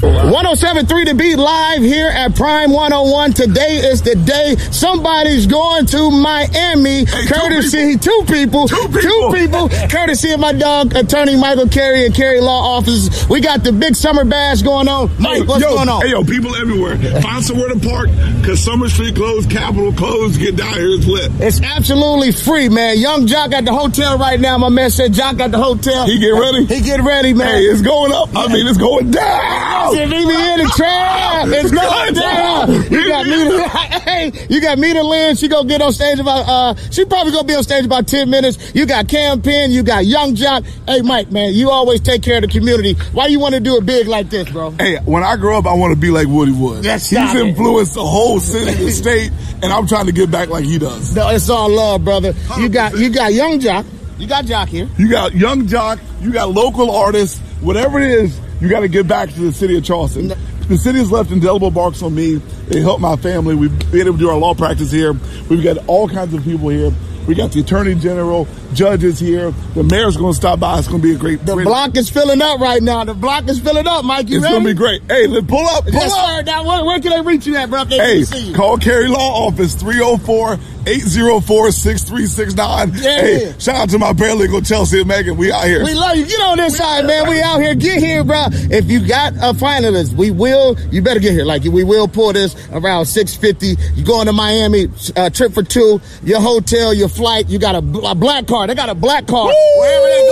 107.3 The Beat live here at Prime 101. Today is the day somebody's going to Miami. Hey, courtesy, two people, courtesy of my dog, attorney Michael Carey and Carey Law Offices. We got the big summer bash going on. Mike, what's going on? Hey, people everywhere. Find somewhere to park because Summer Street closed, Capitol closed. Get down here, it's lit. It's absolutely free, man. Young Jock at the hotel right now. My man said Jock at the hotel. He get ready? He get ready, man. Hey, it's going up. I mean, it's going down. If he be in the trap, it's going down. You got Mita Lynn. She gonna get on stage about, she probably gonna be on stage about 10 minutes. You got Cam Penn. You got Young Jock. Hey, Mike, man, you always take care of the community. Why you want to do it big like this, bro? Hey, when I grow up, I want to be like Woody Wood. He's influenced the whole city, the state, and I'm trying to get back like he does. No, it's all love, brother. 100%. You got Young Jock. You got Jock here. You got Young Jock. You got local artists. Whatever it is, you got to get back to the city of Charleston. The city has left indelible marks on me. They helped my family. We've been able to do our law practice here. We've got all kinds of people here. We got the attorney general, judges here. The mayor's going to stop by. It's going to be a great. The block is filling up right now. The block is filling up, Mike. You ready? It's going to be great. Hey, let's pull up. Yes, sir. Now, where can they reach you at, bro? Hey, call Carey Law Office 304-804-6369. Yeah. Hey, shout out to my paralegal Chelsea and Megan. We out here. We love you. Get on this side, man. We out here. Get here, bro. If you got a finalist, you better get here. Like, we will pull this around 6:50. You going to Miami, trip for two, your hotel, your flight. You got a black card. They got a black card. Wherever they go.